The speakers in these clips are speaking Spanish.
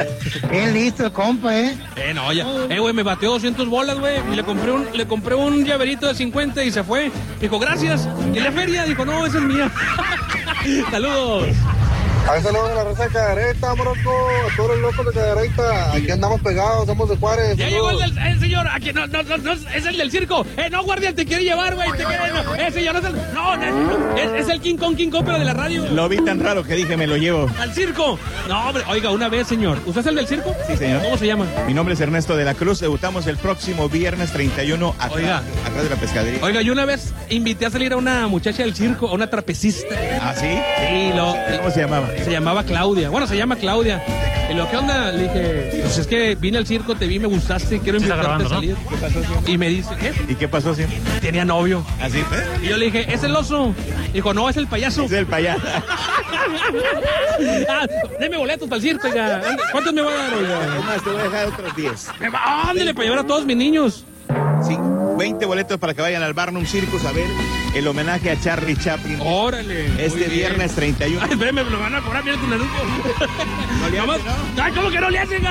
Qué listo el compa, No, ya. Güey, me bateó 200 bolas, güey. Y le compré un llaverito de 50 y se fue. Dijo, gracias. ¿Y la feria? Dijo, no, esa es mía. Saludos. A ver, saludos de la raza de Cadereyta, moroco, a todos los locos de Cadereyta. Aquí andamos pegados, somos de Juárez. Ya llegó el señor, aquí no, es el del circo. No, guardia, te quiere llevar, güey. Señor, es el King Kong, pero de la radio. Lo vi tan raro que dije, me lo llevo. ¿Al circo? No, hombre, oiga, una vez, señor. ¿Usted es el del circo? Sí, señor. ¿Cómo se llama? Mi nombre es Ernesto de la Cruz. Debutamos el próximo viernes 31 atrás de la pescadería. Oiga, yo una vez invité a salir a una muchacha del circo, a una trapecista. ¿Ah, sí? Sí, ¿Cómo se llamaba? Se llamaba Claudia. Bueno, se llama Claudia. Y lo que onda, le dije, pues es que vine al circo, te vi, me gustaste, quiero invitarte a salir. ¿Qué pasó, señor? Y me dice, ¿qué? ¿Y qué pasó, señor? Tenía novio. ¿Así? Y yo le dije, ¿es el oso? Dijo, no, es el payaso. Es el payaso. Deme boletos para el circo, oiga. ¿Cuántos me va a dar, oiga? Además, te voy a dejar otros 10. Ándale, para llevar a todos mis niños. Sí, 20 boletos para que vayan al Barnum Circus a ver el homenaje a Charlie Chaplin. Órale. Este viernes 31. Ay, espérame, me lo van a cobrar, mira tu anuncio. ¿No le hace, no? Ay, ¿cómo que no le hacen?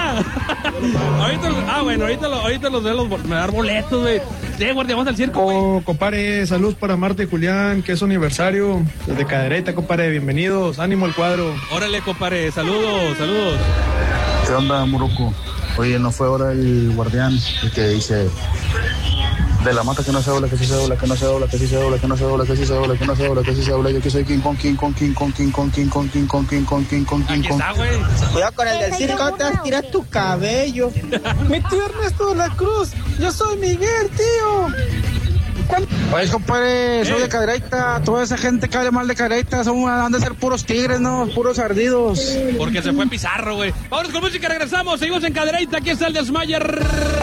Ahorita los de me dar boletos, güey. Sí, guardia, vamos al circo, güey. Compadre, salud para Marta y Julián, que es su aniversario. Desde Cadereyta, compadre, bienvenidos. Ánimo al cuadro. Órale, compadre, saludos. ¿Qué onda, moroco? Oye, ¿no fue ahora el guardián el que dice de la mata que no se dobla, que sí se dobla, que no se dobla, que sí se dobla, que no se dobla, que sí se dobla, que no se dobla, que sí se dobla? Yo que soy King Kong, King Kong, King Kong, King Kong, King Kong, King Kong, King Kong, King Kong, King Kong. Aquí está, güey. Cuidado con el del circo, te vas a tirar tu cabello. Mi tío Ernesto de la Cruz, yo soy Miguel, tío. Oye, compadre, soy de Cadereyta. Toda esa gente que habla mal de Cadereyta han de ser puros tigres, ¿no? Puros ardidos. Porque se fue Pizarro, güey. Vámonos con música, regresamos. Seguimos en Cadereyta. Aquí está el Desmayer.